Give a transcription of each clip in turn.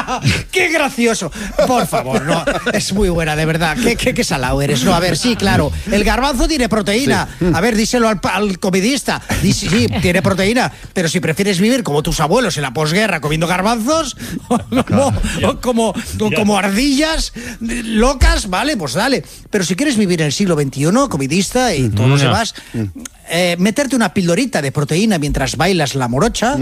¡Qué gracioso! Por favor, no, es muy buena, de verdad. ¿Qué salado eres? No, a ver, sí, claro. El garbanzo tiene proteína. Sí. A ver, díselo al comidista. Sí, tiene proteína. Pero si prefieres vivir como tus abuelos en la posguerra comiendo garbanzos, o como ardillas locas, vale, pues dale. Pero si quieres vivir en el siglo XXI, comidista y todo lo demás, meterte una pildorita de proteína mientras bailas la morocha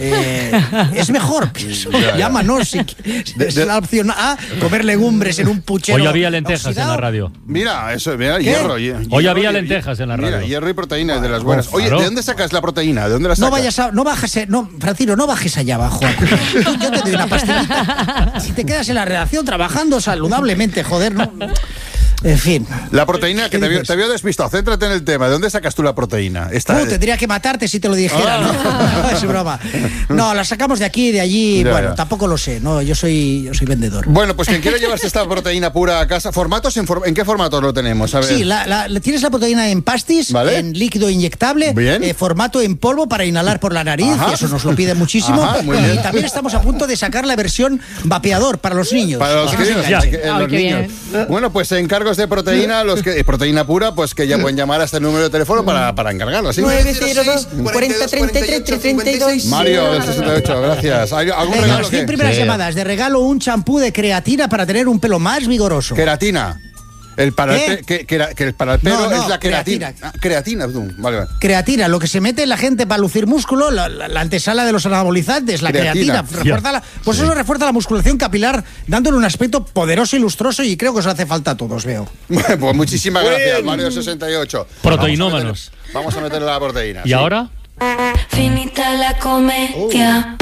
es mejor. Llámanos si es la opción A, comer legumbres en un puchero. Hoy había lentejas oxidado en la radio. Mira, hierro. Hoy había lentejas en la radio. Mira, hierro y proteína de las buenas. Oye, ¿de dónde sacas la proteína? ¿De dónde la sacas? Francino, no bajes allá abajo. Yo te doy una pastillita. Si te quedas en la redacción trabajando saludablemente, joder, no. En fin. La proteína, que te había despistado. Céntrate en el tema. ¿De dónde sacas tú la proteína? Tendría que matarte si te lo dijera, ¿no? Es broma. No, la sacamos de aquí, de allí. Ya. Tampoco lo sé. No, yo soy vendedor. Bueno, pues quien quiera llevarse esta proteína pura a casa, ¿formatos? ¿En qué formatos lo tenemos? A ver. Sí, tienes la proteína en pastis, ¿vale? En líquido inyectable, formato en polvo para inhalar por la nariz, y eso nos lo pide muchísimo. Y también estamos a punto de sacar la versión vapeador para los niños. Para los niños. Bueno, pues encargo de proteína, proteína pura, pues que ya pueden llamar a este número de teléfono para encargarlo, ¿sí? 902 40 33 32. Mario del 68, gracias. ¿Algún regalo? Las 100 primeras llamadas. De regalo un champú de creatina para tener un pelo más vigoroso. Queratina. El para el pelo es la queratina. Creatina, vale. Creatina, lo que se mete en la gente para lucir músculo, la antesala de los anabolizantes, la creatina. Eso refuerza la musculación capilar, dándole un aspecto poderoso y lustroso, y creo que os hace falta a todos, veo. Pues muchísimas gracias, Mario 68. Proteinómanos. Vamos a meterle la proteína. ¿Y ahora? Finita la comedia.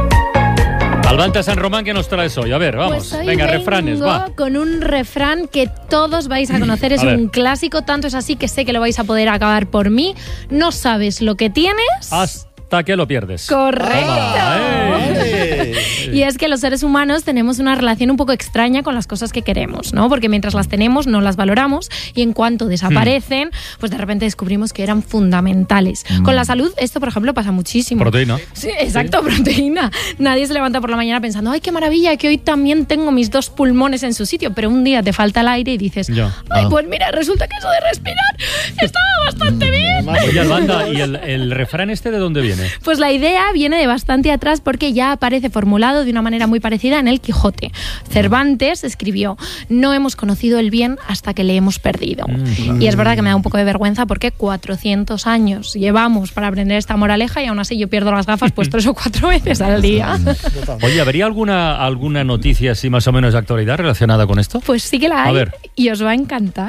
Albalta San Román, ¿qué nos traes hoy? A ver, vamos. Pues venga, refranes, va. Con un refrán que todos vais a conocer, es un clásico, tanto es así que sé que lo vais a poder acabar por mí. No sabes lo que tienes hasta que lo pierdes. ¡Correcto! Y es que los seres humanos tenemos una relación un poco extraña con las cosas que queremos, ¿no? Porque mientras las tenemos no las valoramos, y en cuanto desaparecen, pues de repente descubrimos que eran fundamentales. Con la salud esto, por ejemplo, pasa muchísimo. Proteína. Sí, exacto, proteína. Nadie se levanta por la mañana pensando, ¡ay, qué maravilla, que hoy también tengo mis 2 pulmones en su sitio! Pero un día te falta el aire y dices, pues mira, resulta que eso de respirar estaba bastante bien. Oye, Albanda, ¿y el refrán este de dónde viene? Pues la idea viene de bastante atrás, porque ya aparece formulado de una manera muy parecida en el Quijote. Cervantes escribió: no hemos conocido el bien hasta que le hemos perdido. Y es verdad que me da un poco de vergüenza, porque 400 años llevamos para aprender esta moraleja, y aún así yo pierdo las gafas pues 3 o 4 veces al día. Oye, ¿habría alguna noticia así más o menos de actualidad relacionada con esto? Pues sí que la hay, y os va a encantar.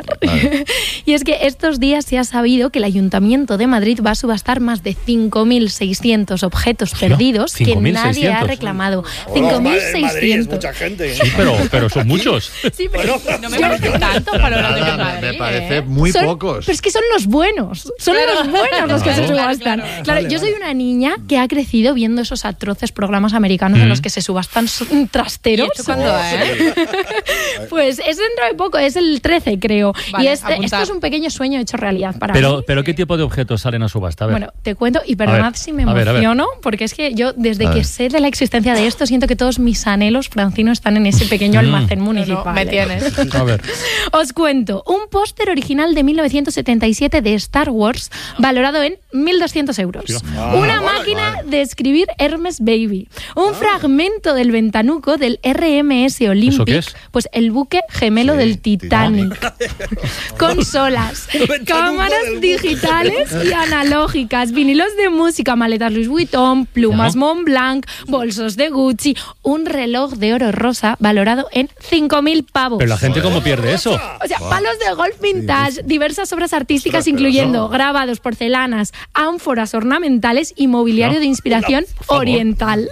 Y es que estos días se ha sabido que el Ayuntamiento de Madrid va a subastar más de 5.600 objetos perdidos que nadie ha reclamado. 5.600. Mucha gente. Sí, pero son muchos. Sí, pero no me parece tanto para lo de Madrid. Me parece muy pocos. Pero es que son los buenos. Son los buenos los que se subastan. Claro, yo soy una niña que ha crecido viendo esos atroces programas americanos en los que se subastan trasteros. ¿Y esto cuándo es? Pues es dentro de poco, es el 13, creo. Vale, y esto es un pequeño sueño hecho realidad para mí. Pero ¿qué tipo de objetos salen a subasta? A ver. Bueno, te cuento, y perdonad si me emociono, porque es que yo, desde que sé de la existencia de esto, siento que todos mis anhelos, Francino, están en ese pequeño almacén municipal. No, me tienes. A ver. Os cuento, un póster original de 1977 de Star Wars, valorado en 1.200 euros. Una máquina de escribir Hermes Baby. Un fragmento del ventanuco del RMS Olympic. ¿Eso qué es? Pues el buque gemelo del Titanic. Consolas, cámaras digitales y analógicas, vinilos de música, maletas Louis Vuitton, plumas Montblanc, bolsos de Gucci, un reloj de oro rosa valorado en 5.000 pavos. Pero la gente, ¿cómo pierde eso? O sea, palos de golf vintage, diversas obras artísticas, incluyendo grabados, porcelanas, ánforas ornamentales y mobiliario de inspiración oriental.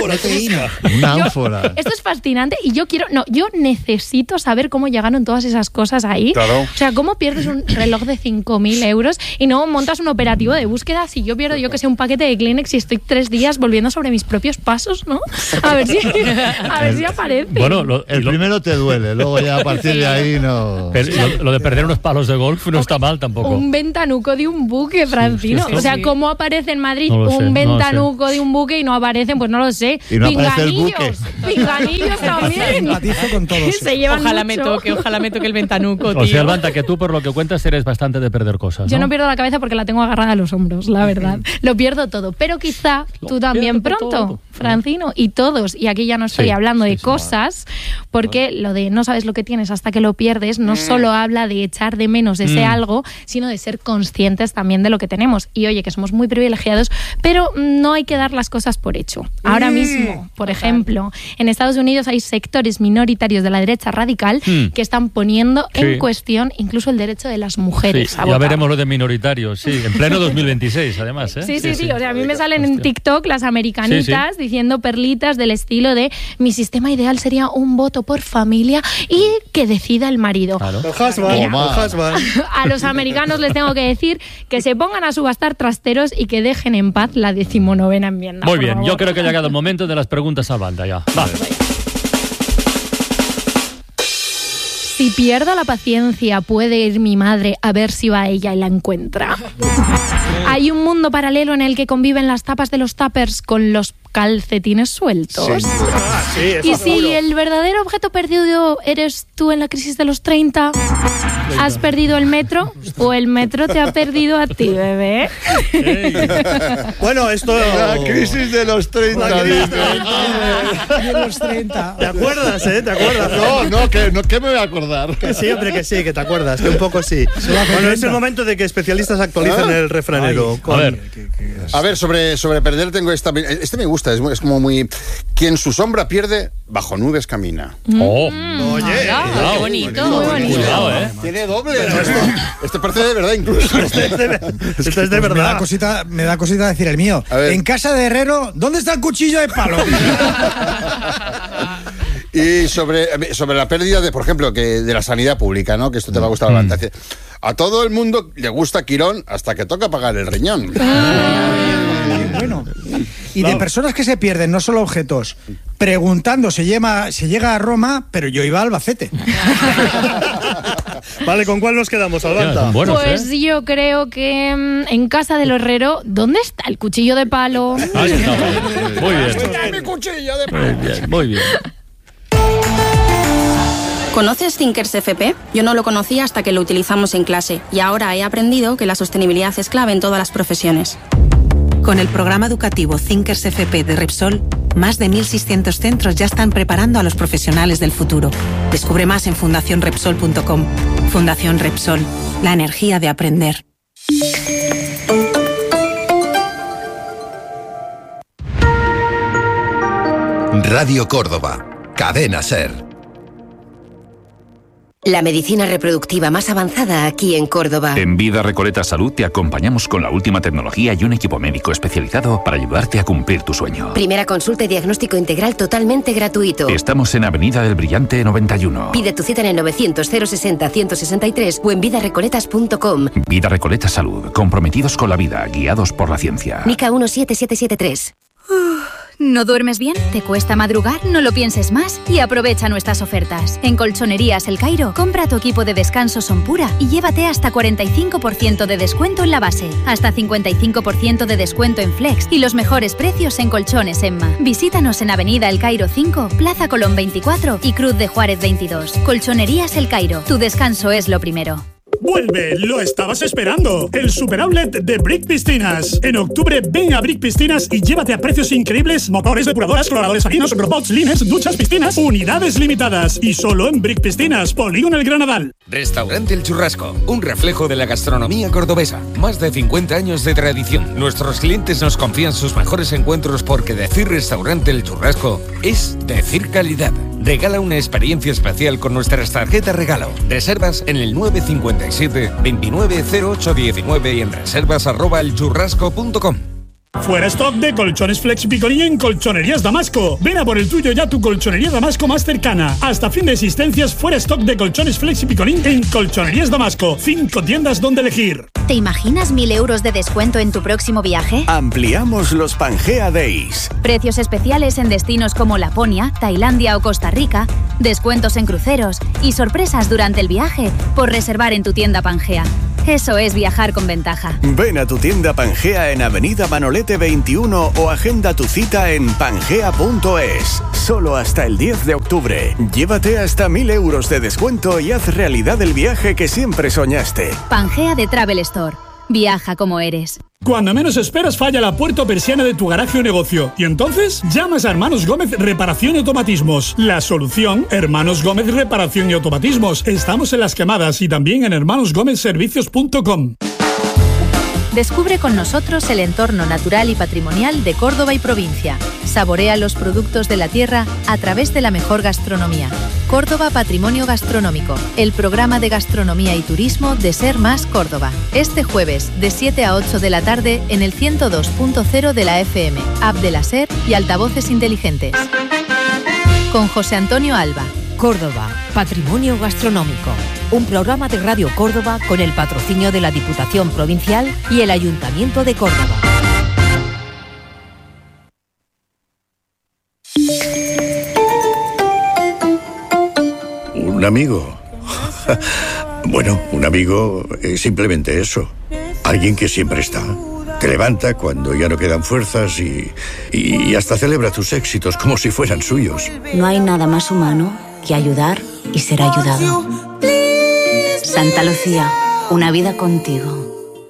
Una ánfora. Esto es fascinante, y yo necesito saber cómo llegaron todas esas cosas ahí. Claro. O sea, ¿cómo pierdes un reloj de 5.000 euros y no montas un operativo de búsqueda? Si yo pierdo, yo que sé, un paquete de Kleenex y estoy 3 días volviendo sobre mis propios pasos, ¿no? ¿no? A ver si aparece. Bueno, el primero te duele, luego ya a partir de ahí no... Pero lo de perder unos palos de golf no está mal tampoco. Un ventanuco de un buque, Francino. sí, o sea, sí. ¿cómo aparece en Madrid No lo sé, un no lo ventanuco de un buque y no aparecen? Pues no lo sé. Y no aparece el buque. Pinganillos también. Empatizo con todos. Se llevan Ojalá mucho. me toque el ventanuco, tío. O sea, Albanta, que tú por lo que cuentas eres bastante de perder cosas, Yo no pierdo la cabeza porque la tengo agarrada a los hombros, la verdad. Lo pierdo todo. Pero quizá tú también pierdo pronto, todo. Francino, y todos. Y aquí ya no estoy Sí, hablando de sí, cosas, porque lo de no sabes lo que tienes hasta que lo pierdes no solo habla de echar de menos ese algo, sino de ser conscientes también de lo que tenemos. Y oye, que somos muy privilegiados, pero no hay que dar las cosas por hecho. Ahora mismo, por ejemplo, en Estados Unidos hay sectores minoritarios de la derecha radical que están poniendo en cuestión incluso el derecho de las mujeres Sí, a ya votar. veremos lo de minoritarios, sí, en pleno 2026 además, ¿eh? Sí. O sea, a mí me salen en TikTok las americanitas diciendo perlitas del estilo de mi sistema ideal sería un voto por familia y que decida el marido. Claro. El husband. A los americanos les tengo que decir que se pongan a subastar trasteros y que dejen en paz la 19ª enmienda. Muy por bien, favor. yo creo que ha llegado el momento de las preguntas a Albanta ya. Va. Si pierdo la paciencia, puede ir mi madre a ver si va ella y la encuentra. Hay un mundo paralelo en el que conviven las tapas de los tuppers con los calcetines sueltos. Y si el verdadero objeto perdido eres tú en la crisis de los 30, ¿has perdido el metro o el metro te ha perdido a ti, bebé? Bueno, esto... La crisis de los 30. La crisis De los 30. ¿Te acuerdas, ¿Te acuerdas? No, ¿qué me voy a acordar? Que sí, hombre, que sí, que te acuerdas, que un poco sí. Bueno, es el momento de que especialistas actualicen el refranero. A ver. Sobre perder tengo esta... Este me gusta, es como muy... Quien su sombra pierde, bajo nubes camina. Oh. Oye, Qué bonito. Muy bonito. Cuidado, ¿eh? Tiene doble. Este parece de verdad incluso. esto es de Me da verdad. cosita decir el mío. A ver. En casa de herrero, ¿dónde está el cuchillo de palo? Y sobre la pérdida de, por ejemplo, de la sanidad pública, ¿no? Que esto te va a gustar bastante. A todo el mundo le gusta Quirón hasta que toca pagar el riñón. Bueno. Y de personas que se pierden, no solo objetos, preguntando se llega a Roma, pero yo iba a Albacete. Vale, ¿con cuál nos quedamos, Albanta? Buenos, Pues yo creo que en casa del herrero, ¿dónde está el cuchillo de palo? Ahí está. Muy bien. ¡Mi cuchilla de Muy bien, muy bien. ¿Conoces Thinkers FP? Yo no lo conocía hasta que lo utilizamos en clase y ahora he aprendido que la sostenibilidad es clave en todas las profesiones. Con el programa educativo Thinkers FP de Repsol, más de 1.600 centros ya están preparando a los profesionales del futuro. Descubre más en fundacionrepsol.com. Fundación Repsol, la energía de aprender. Radio Córdoba, Cadena SER. La medicina reproductiva más avanzada aquí en Córdoba. En Vida Recoleta Salud te acompañamos con la última tecnología y un equipo médico especializado para ayudarte a cumplir tu sueño. Primera consulta y diagnóstico integral totalmente gratuito. Estamos en Avenida del Brillante 91. Pide tu cita en el 900 060 163 o en vidarecoletas.com. Vida Recoleta Salud, comprometidos con la vida, guiados por la ciencia. NICA 17773. ¿No duermes bien? ¿Te cuesta madrugar? No lo pienses más y aprovecha nuestras ofertas. En Colchonerías El Cairo, compra tu equipo de descanso Sonpura y llévate hasta 45% de descuento en la base, hasta 55% de descuento en Flex y los mejores precios en Colchones Emma. Visítanos en Avenida El Cairo 5, Plaza Colón 24 y Cruz de Juárez 22. Colchonerías El Cairo, tu descanso es lo primero. ¡Vuelve! ¡Lo estabas esperando! El super outlet de Brick Piscinas. En octubre ven a Brick Piscinas y llévate a precios increíbles motores, depuradoras, cloradores marinos, robots, lines, duchas, piscinas, unidades limitadas. Y solo en Brick Piscinas, Polígono El Granadal. Restaurante El Churrasco, un reflejo de la gastronomía cordobesa. Más de 50 años de tradición. Nuestros clientes nos confían sus mejores encuentros porque decir Restaurante El Churrasco es decir calidad. Regala una experiencia especial con nuestras tarjetas regalo. Reservas en el 957 290819 y en reservas@elchurrasco.com. Fuera stock de colchones Flex Picolín en Colchonerías Damasco. Ven a por el tuyo ya, tu colchonería Damasco más cercana. Hasta fin de existencias, fuera stock de colchones Flex Picolín en Colchonerías Damasco. 5 tiendas donde elegir. ¿Te imaginas 1.000 euros de descuento en tu próximo viaje? Ampliamos los Pangea Days. Precios especiales en destinos como Laponia, Tailandia o Costa Rica, descuentos en cruceros y sorpresas durante el viaje por reservar en tu tienda Pangea. Eso es viajar con ventaja. Ven a tu tienda Pangea en Avenida Manolete 21 o agenda tu cita en pangea.es. Solo hasta el 10 de octubre. Llévate hasta 1.000 euros de descuento y haz realidad el viaje que siempre soñaste. Pangea de Travel Store. Viaja como eres. Cuando menos esperas falla la puerta o persiana de tu garaje o negocio. Y entonces, llamas a Hermanos Gómez Reparación y Automatismos. La solución, Hermanos Gómez Reparación y Automatismos. Estamos en Las Quemadas y también en hermanosgomezservicios.com. Descubre con nosotros el entorno natural y patrimonial de Córdoba y provincia. Saborea los productos de la tierra a través de la mejor gastronomía. Córdoba Patrimonio Gastronómico, el programa de gastronomía y turismo de Ser Más Córdoba. Este jueves, de 7 a 8 de la tarde, en el 102.0 de la FM, app de la Ser y altavoces inteligentes. Con José Antonio Alba. Córdoba, Patrimonio Gastronómico. Un programa de Radio Córdoba con el patrocinio de la Diputación Provincial y el Ayuntamiento de Córdoba. Un amigo. Bueno, un amigo es simplemente eso. Alguien que siempre está. Te levanta cuando ya no quedan fuerzas y hasta celebra tus éxitos como si fueran suyos. No hay nada más humano que ayudar y ser ayudado. Santa Lucía, una vida contigo.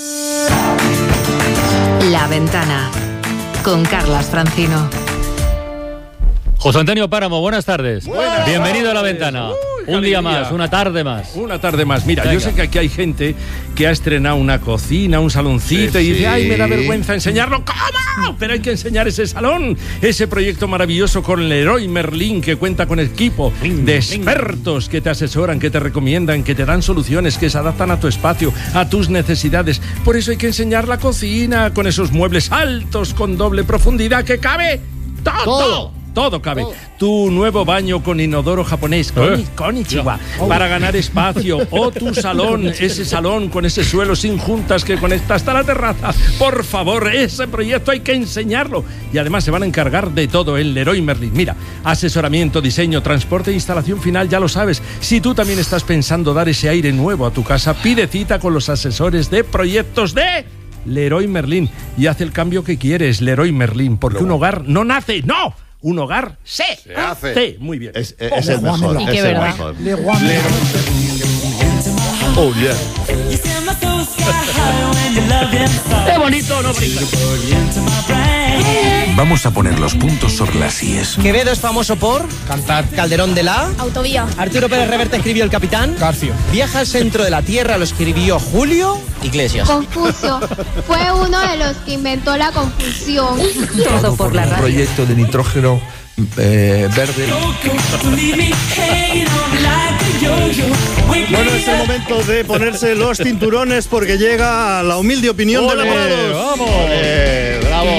La Ventana, con Carlas Francino. José Antonio Páramo, buenas tardes. Bienvenido a La Ventana. Un día más, una tarde más. Una tarde más. Mira, Venga. Yo sé que aquí hay gente que ha estrenado una cocina, un saloncito, y dice, ay, me da vergüenza enseñarlo. ¿Cómo? Pero hay que enseñar ese salón, ese proyecto maravilloso con Leroy Merlin, que cuenta con equipo de expertos que te asesoran, que te recomiendan, que te dan soluciones, que se adaptan a tu espacio, a tus necesidades. Por eso hay que enseñar la cocina con esos muebles altos, con doble profundidad, que cabe todo cabe. Tu nuevo baño con inodoro japonés, konnichiwa, para ganar espacio. O tu salón, ese salón con ese suelo sin juntas que conecta hasta la terraza. Por favor, ese proyecto hay que enseñarlo. Y además se van a encargar de todo en Leroy Merlin. Mira, asesoramiento, diseño, transporte e instalación final, ya lo sabes. Si tú también estás pensando dar ese aire nuevo a tu casa, pide cita con los asesores de proyectos de Leroy Merlin y haz el cambio que quieres. Leroy Merlin, porque un hogar no nace, ¡no! Un hogar se hace. Muy bien. Es el mejor. Y qué verdad. Oh, yeah. ¡Qué bonito, no bonito! Vamos a poner los puntos sobre las IES. Quevedo es famoso por cantar Calderón de la Autovía. Arturo Pérez Reverte escribió El Capitán. Garcio. Viaja al centro de la Tierra lo escribió Julio Iglesias. Confucio. Fue uno de los que inventó la confusión. Todo por la radio. Proyecto de nitrógeno verde. Bueno, es el momento de ponerse los cinturones porque llega la humilde opinión de los... ¡Vamos! ¡Bravo!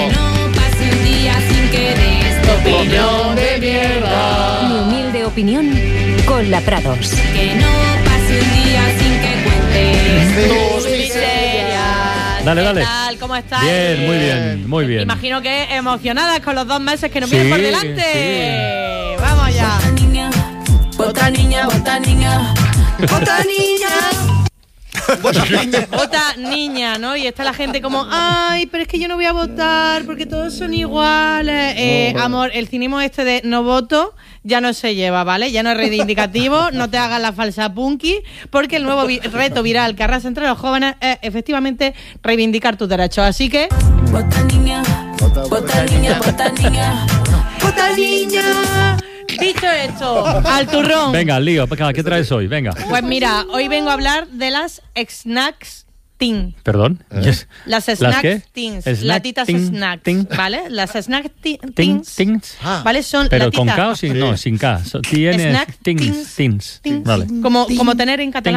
Opinión de mierda. Mi humilde opinión con la Prados. Que no pase un día sin que cuentes tus miserias. Dale. ¿Qué tal? ¿Cómo estás? Bien, muy bien. Imagino que emocionadas con los 2 meses que nos vienen por delante. Sí. Vamos ya. Otra niña, otra niña, otra niña. Vota niña, ¿no? Y está la gente como, ay, pero es que yo no voy a votar porque todos son iguales. Amor, el cinismo este de no voto ya no se lleva, ¿vale? Ya no es reivindicativo, no te hagas la falsa punky, porque el nuevo reto viral que arrasa entre los jóvenes es efectivamente reivindicar tus derechos. Así que... Vota niña, vota niña, vota niña, vota niña. Dicho esto, al turrón. Venga, al lío. ¿Qué traes hoy? Venga. Pues mira, hoy vengo a hablar de las snacks teen. ¿Perdón? Yes. Las snacks qué? teens. Snack Latitas teen, snacks, teen. ¿vale? Las snacks teens. Teens. ¿Vale? Son Pero latitas. con K o sin, no, sin K. Tiene Snack teens. teens. Vale. Como tener en catalán.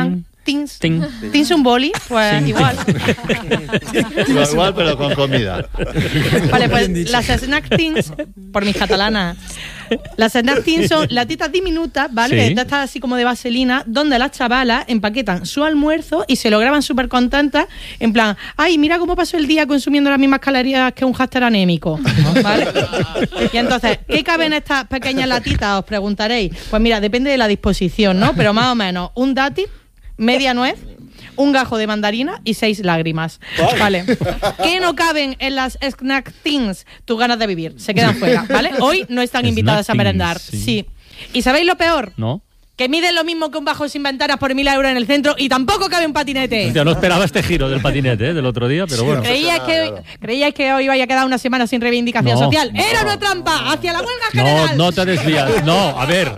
Teens. Teens un boli, pues igual. Igual, pero con comida. Vale, pues las snack teens, por mis catalanas, las snack teens son latitas diminutas, ¿vale? Sí. De estas así como de vaselina, donde las chavalas empaquetan su almuerzo y se lo graban súper contentas, en plan, ay, mira cómo pasó el día consumiendo las mismas calorías que un hámster anémico, ¿vale? Y entonces, ¿qué caben en estas pequeñas latitas? Os preguntaréis. Pues mira, depende de la disposición, ¿no? Pero más o menos, un dátil, media nuez, un gajo de mandarina y 6 lágrimas. Vale. ¿Qué no caben en las snack teens? Tus ganas de vivir. Se quedan fuera, ¿vale? Hoy no están invitadas a merendar. Sí. ¿Y sabéis lo peor? ¿No? Que miden lo mismo que un bajo sin ventanas por 1.000 euros en el centro y tampoco cabe un patinete. Hostia, no esperaba este giro del patinete del otro día, pero bueno. ¿Creíais que hoy iba a quedar una semana sin reivindicación social? ¡Era una trampa hacia la huelga general! No te desvías. No, a ver.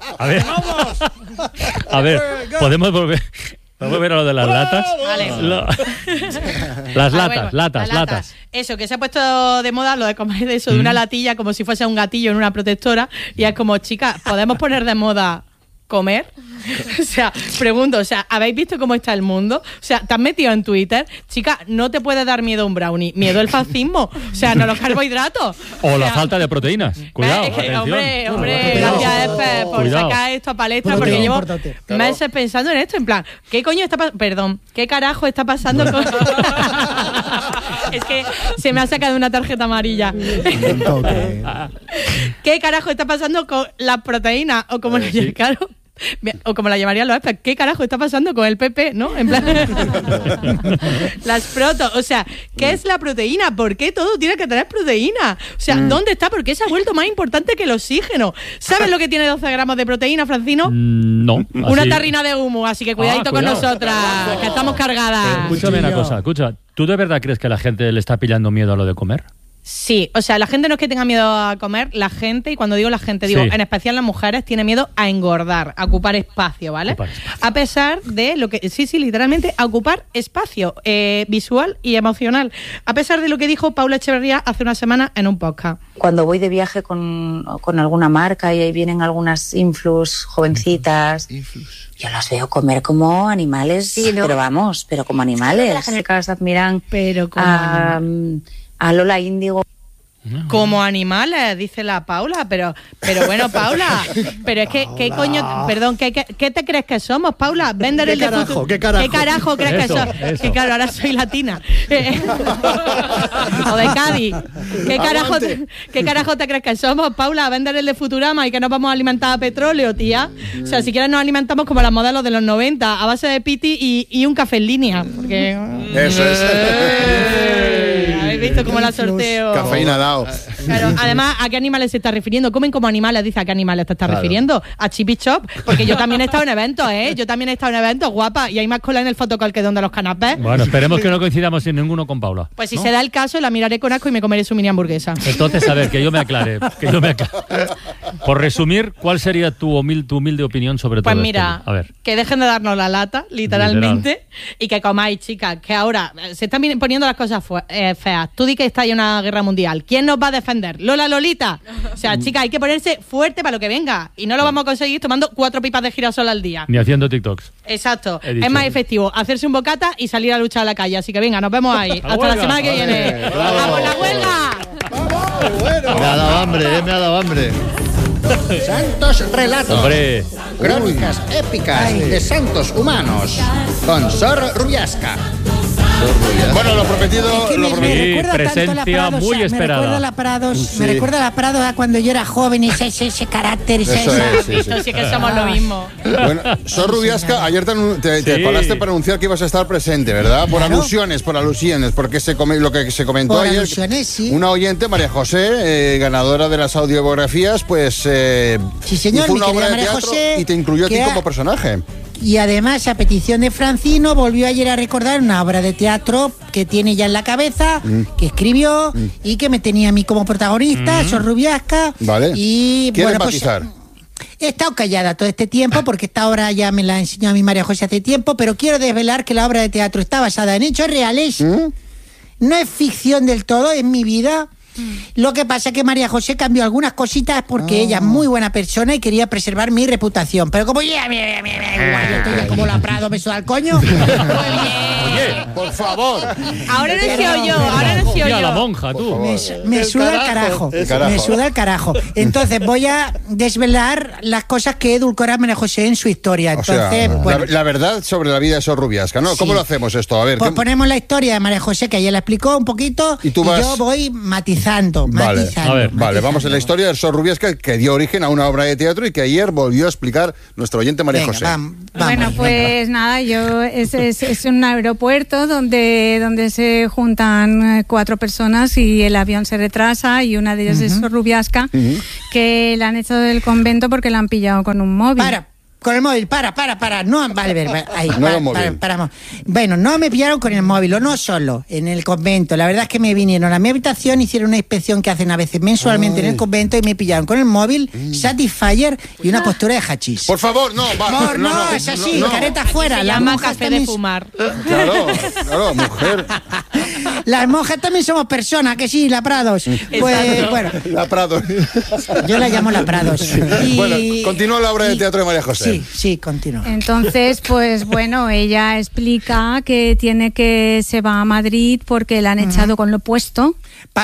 A ver, podemos volver a lo de las latas. Vale. Las latas. Eso, que se ha puesto de moda lo de comer eso de una latilla como si fuese un gatillo en una protectora. Y es como, chicas, ¿podemos poner de moda comer? O sea, pregunto, ¿habéis visto cómo está el mundo? O sea, ¿te has metido en Twitter? Chica, no te puede dar miedo un brownie, miedo el fascismo, o sea, no los carbohidratos. O la falta de proteínas. Cuidado, es que, atención. hombre, gracias Efe por sacar esto a palestra, porque llevo meses pensando en esto, en plan, ¿qué coño está pasando? Perdón, ¿qué carajo está pasando con...? Es que se me ha sacado una tarjeta amarilla. ¿Qué carajo está pasando con las proteínas? O como o como la llamarían los expertos, ¿qué carajo está pasando con el PP? ¿No? En plan, las protos, o sea, ¿qué es la proteína? ¿Por qué todo tiene que tener proteína? O sea, ¿dónde está? ¿Por qué se ha vuelto más importante que el oxígeno? ¿Sabes lo que tiene 12 gramos de proteína, Francino? No. Una tarrina de humo, así que cuidadito con nosotras, que estamos cargadas. Escúchame una cosa, ¿tú de verdad crees que la gente le está pillando miedo a lo de comer? Sí, o sea, la gente no es que tenga miedo a comer, la gente, y cuando digo la gente, digo, en especial las mujeres, tiene miedo a engordar, a ocupar espacio, ¿vale? A pesar de lo que, sí, literalmente, a ocupar espacio visual y emocional. A pesar de lo que dijo Paula Echeverría hace una semana en un podcast. Cuando voy de viaje con alguna marca y ahí vienen algunas influs jovencitas, yo las veo comer como animales, pero como animales. Las chicas admiran a Lola Índigo. Como animales, dice la Paula, pero bueno, Paula, pero es que, ¿qué coño? Perdón, ¿qué te crees que somos, Paula? Vender el de futuro. ¿Qué carajo crees que somos? Es que claro, ahora soy latina. O de Cádiz. ¿Qué carajo te crees que somos, Paula? Vender el de Futurama y que nos vamos a alimentar a petróleo, tía. O sea, si quieres nos alimentamos como las modelos de los 90, a base de piti y un café en línea. Porque... Eso es. ¿Habéis visto cómo la sorteo? Cafeína dado. Claro, además, ¿a qué animales se está refiriendo? ¿Comen como animales? Dice, ¿a qué animales te estás refiriendo? A Chip y Chop, porque yo también he estado en eventos, Yo también he estado en eventos, guapa, y hay más cola en el fotocall que donde los canapés. Bueno, esperemos que no coincidamos en ninguno con Paula. Pues si se da el caso, la miraré con asco y me comeré su mini hamburguesa. Entonces, a ver, que yo me aclare. Por resumir, ¿cuál sería tu humilde opinión sobre todo esto? Pues mira, que dejen de darnos la lata, literalmente, y que comáis, chicas, que ahora se están poniendo las cosas feas. Tú di que está ahí una guerra mundial. ¿Quién nos va a defender? ¿Lola Lolita? O sea, chicas, hay que ponerse fuerte para lo que venga. Y no lo vamos a conseguir tomando 4 pipas de girasol al día. Ni haciendo TikToks. Exacto. Es más efectivo hacerse un bocata y salir a luchar a la calle. Así que venga, nos vemos ahí. Hasta la semana que viene. ¡Vamos, la huelga! Me ha dado hambre. Santos relatos. Hombre. Crónicas épicas de santos humanos. Con Sor Rubiasca. Bueno, lo prometido. Presencia muy esperada. Me recuerda a la Prados a cuando yo era joven y ese carácter. Esto sí que somos lo mismo. Bueno, Sor Rubiasca, ayer te paraste para anunciar que ibas a estar presente, ¿verdad? Por alusiones, porque lo que se comentó por ayer. Alusiones, sí. Una oyente, María José, ganadora de las audiobiografías, pues. Sí, señor, hizo una obra de María teatro José, y te incluyó a ti como personaje. Y además, a petición de Francino, volvió ayer a recordar una obra de teatro que tiene ya en la cabeza, que escribió y que me tenía a mí como protagonista, Sor Rubiasca. Vale. Y ¿Quiere bueno, pues empatizar? he estado callada todo este tiempo porque esta obra ya me la enseñó a mi María José hace tiempo, pero quiero desvelar que la obra de teatro está basada en hechos reales. No es ficción del todo, es mi vida. Lo que pasa es que María José cambió algunas cositas porque ella es muy buena persona y quería preservar mi reputación. Pero como yo estoy ya como la Prado, me suda el coño. Oye, por favor. Ahora no he sido yo, ahora no he sido Mira, la yo. monja, tú. Me suda el carajo. Me suda el carajo. Entonces voy a desvelar las cosas que edulcora María José en su historia. Entonces, bueno, la verdad sobre la vida de Sor Rubiasca, ¿no? ¿Cómo lo hacemos esto? A ver. Pues ponemos la historia de María José, que ella la explicó un poquito, y yo voy matizando. Vale, vamos en la historia de Sor Rubiasca, que dio origen a una obra de teatro y que ayer volvió a explicar nuestro oyente María José. Bueno, pues nada, es un aeropuerto donde se juntan 4 personas y el avión se retrasa, y una de ellas es Sor Rubiasca, que la han echado del convento porque la han pillado con un móvil. Con el móvil, para. No, vale, ahí. Paramos. Bueno, no me pillaron con el móvil, o no solo, en el convento. La verdad es que me vinieron a mi habitación, hicieron una inspección que hacen a veces mensualmente en el convento y me pillaron con el móvil, Satisfyer y una postura de hachís. Por favor, no, es así, careta fuera. Se llama café de fumar. Claro, mujer. Las monjas también somos personas, que sí, la Prados. Pues, bueno. La Prados. Yo la llamo la Prados. Bueno, continúa la obra de teatro de María José. Sí, continúa. Entonces, pues bueno, ella explica que se va a Madrid porque la han echado con lo puesto.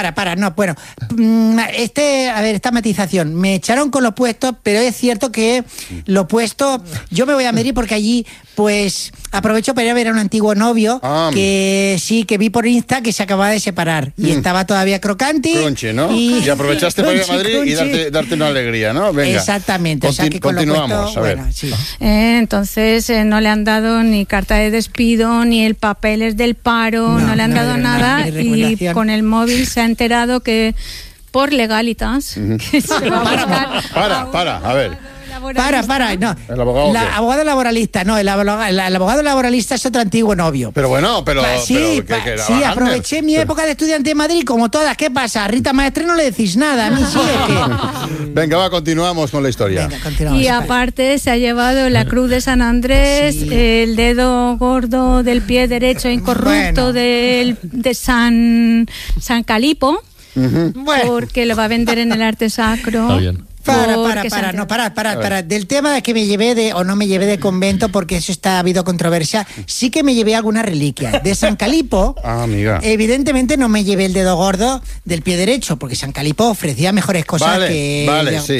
Esta matización. Me echaron con lo puesto, pero es cierto que lo puesto, yo me voy a Madrid porque allí, pues, aprovecho para ir a ver a un antiguo novio que vi por Insta que se acababa de separar y estaba todavía crocante. Crunchy, ¿no? Y aprovechaste para ir a Madrid y darte una alegría, ¿no? Venga. Exactamente. Continuamos, a ver. Sí. Entonces no le han dado ni carta de despido, ni el papeles del paro, no le han dado nada, y con el móvil se ha enterado que por legalitas que se va a buscar a ver. No. ¿El abogado abogado laboralista, no, el abogado laboralista es otro antiguo novio. Pero bueno, sí, aproveché mi época de estudiante en Madrid, como todas. ¿Qué pasa? A Rita Maestre no le decís nada, a mí sí es que... Venga, continuamos con la historia. Y aparte se ha llevado la cruz de San Andrés, el dedo gordo del pie derecho incorrupto de San Calipo, porque lo va a vender en el arte sacro. Está bien. Para. Del tema de que me llevé o no me llevé de convento, porque eso ha habido controversia, sí que me llevé alguna reliquia. De San Calipo, amiga. Evidentemente no me llevé el dedo gordo del pie derecho, porque San Calipo ofrecía mejores cosas sí.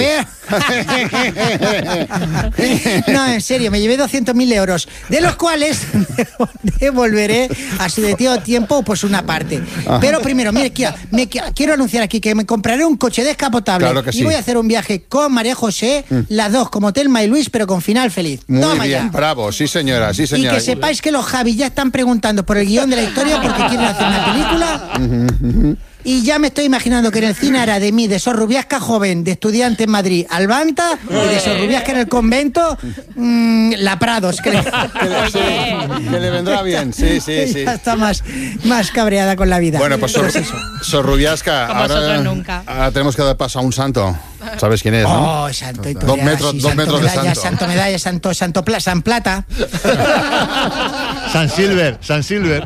No, en serio, me llevé 200.000 euros, de los cuales devolveré a su debido tiempo pues una parte. Pero primero, mire, quiero anunciar aquí que me compraré un coche descapotable y voy a hacer un viaje con María José, las dos como Telma y Luis, pero con final feliz. Muy bien, bravo, sí señora. Y que sepáis que los Javis ya están preguntando por el guión de la historia porque quieren hacer una película. Y ya me estoy imaginando que en el cine hará de mí, de Sor Rubiasca joven, de estudiante en Madrid, Albanta, y de Sor Rubiasca en el convento, la Prados, que le vendrá bien, sí. Ya está más cabreada con la vida. Bueno, pues Sor Rubiasca, ahora tenemos que dar paso a un santo. ¿Sabes quién es, no? Oh, santo y 2 metros de santo. Santo Medalla, San Plata. San Silver.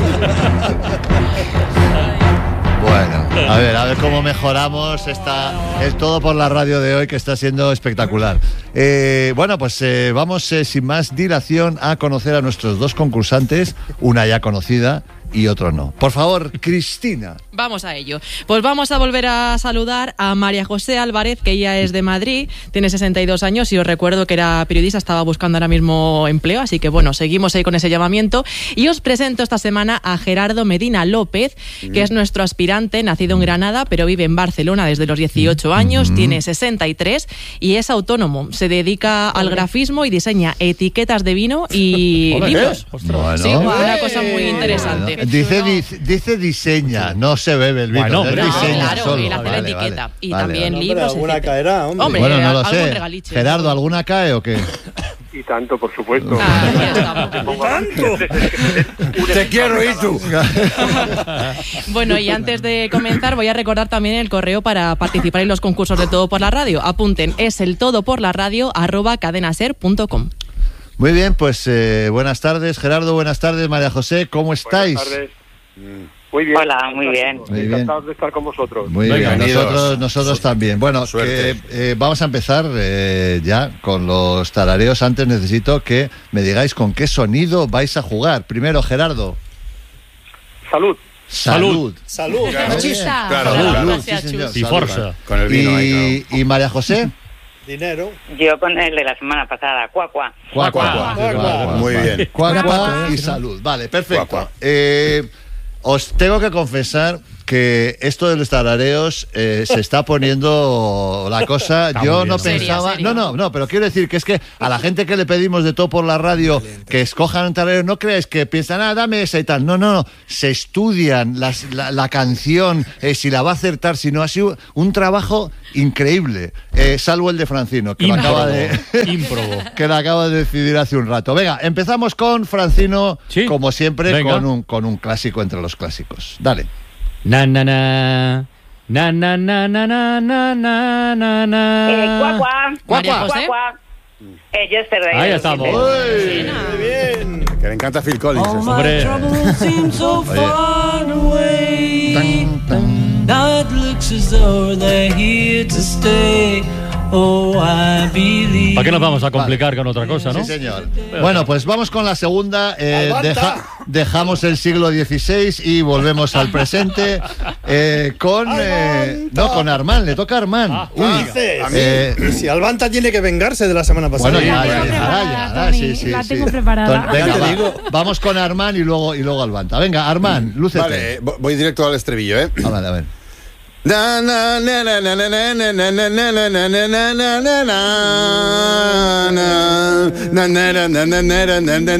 Bueno, a ver cómo mejoramos el todo por la radio de hoy, que está siendo espectacular. Vamos sin más dilación a conocer a nuestros 2 concursantes, una ya conocida y otro no. Por favor, Cristina. Vamos a ello. Pues vamos a volver a saludar a María José Álvarez, que ella es de Madrid, tiene 62 años y os recuerdo que era periodista, estaba buscando ahora mismo empleo, así que bueno, seguimos ahí con ese llamamiento. Y os presento esta semana a Gerardo Medina López, que es nuestro aspirante, nacido en Granada, pero vive en Barcelona desde los 18 años, tiene 63 y es autónomo. Se dedica al grafismo y diseña etiquetas de vino y libros. Bueno. Sí, una cosa muy interesante. Dice diseña, no se bebe el vino. Diseña claro, solo. Él hace la etiqueta. Y también libros, alguna caerá, hombre. Bueno, no lo sé. Gerardo, ¿alguna cae o qué? Y tanto, por supuesto. Te quiero, ¿y tú? Bueno, y antes de comenzar voy a recordar también el correo para participar en los concursos de Todo por la Radio. Apunten, es el todoporlaradio@cadenaser.com. Muy bien, pues buenas tardes, Gerardo, buenas tardes, María José, ¿cómo estáis? Buenas tardes. Muy bien. Hola, muy bien. Encantados de estar con vosotros. Muy bien, nosotros también. Bueno, vamos a empezar ya con los tarareos. Antes necesito que me digáis con qué sonido vais a jugar. Primero, Gerardo. Salud. Salud. Salud. Claro, Gracias, sí, señor. Chus. Salud. Forza. Con el vino ahí, ¿Y María José? Dinero. Yo con el de la semana pasada, cuacua. Cuacua. Muy bien. Cuacua y salud. Vale, perfecto. Os tengo que confesar que esto de los tarareos se está poniendo la cosa. Yo no pensaba. No, pero quiero decir que es que a la gente que le pedimos de todo por la radio que escojan un tarareo, no creáis que piensan, dame esa y tal. No. Se estudian la canción, si la va a acertar, si no. Ha sido un trabajo increíble. Salvo el de Francino, que lo acaba de decidir hace un rato. Venga, empezamos con Francino, como siempre, con un clásico entre los clásicos. Dale. Na na na na na na na na na na na na. Cuacua. Yesterday. Ahí estamos. Muy bien. Que le encanta Phil Collins. Hombre. ¿Para qué nos vamos a complicar con otra cosa, no? Sí, señor. Bueno, pues vamos con la segunda. Dejamos el siglo XVI y volvemos al presente con Armand. Le toca a Armand. Si Albanta tiene que vengarse de la semana pasada. Bueno, ya, sí. La tengo preparada. Venga, vamos con Armand y luego Albanta. Venga, Armand, lúcete. Vale, voy directo al estribillo, ¿eh? A ver.